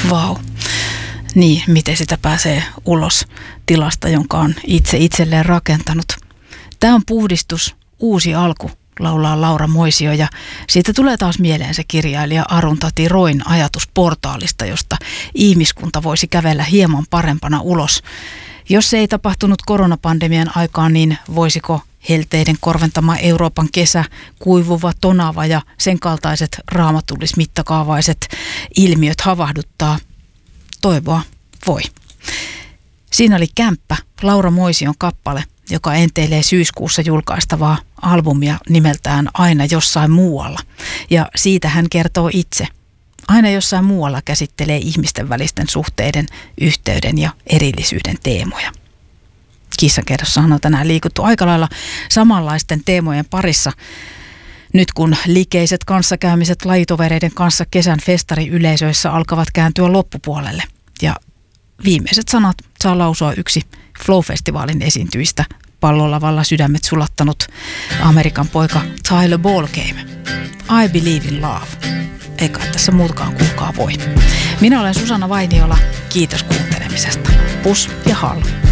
Vau. Niin, miten sitä pääsee ulos tilasta, jonka on itse itselleen rakentanut. Tämä on puhdistus, uusi alku, laulaa Laura Moisio, ja siitä tulee taas mieleen se kirjailija Arundhati Royn ajatus portaalista, josta ihmiskunta voisi kävellä hieman parempana ulos. Jos se ei tapahtunut koronapandemian aikaan, niin voisiko helteiden korventama Euroopan kesä, kuivuva tonava ja sen kaltaiset raamatullismittakaavaiset ilmiöt havahduttaa? Toivoa voi. Siinä oli Kämppä, Laura Moision kappale, joka enteilee syyskuussa julkaistavaa albumia nimeltään Aina jossain muualla. Ja siitä hän kertoo itse. Aina jossain muualla käsittelee ihmisten välisten suhteiden, yhteyden ja erillisyyden teemoja. Kissakerrossahan on tänään liikuttu aika lailla samanlaisten teemojen parissa. Nyt kun likeiset kanssakäymiset lajitovereiden kanssa kesän festariyleisöissä alkavat kääntyä loppupuolelle. Ja viimeiset sanat saa lausua yksi Flow-festivaalin esiintyjistä, pallolavalla sydämet sulattanut Amerikan poika Tyler Ballgame. I believe in love. Ei kai tässä muutkaan kuulkaa voi. Minä olen Susanna Vainiola. Kiitos kuuntelemisesta. Pus ja hall.